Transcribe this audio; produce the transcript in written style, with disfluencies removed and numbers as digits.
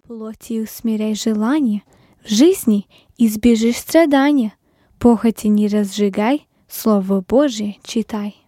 плоти усмиряй желания, в жизни избежишь страдания. Похоти не разжигай, Слово Божие читай.